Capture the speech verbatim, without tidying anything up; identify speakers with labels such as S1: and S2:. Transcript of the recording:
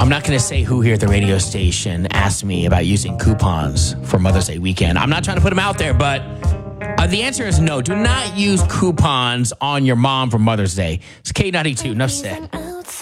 S1: I'm not going to say who here at the radio station asked me about using coupons for Mother's Day weekend. I'm not trying to put them out there, but uh, the answer is no. Do not use coupons on your mom for Mother's Day. It's K ninety-two. Enough said.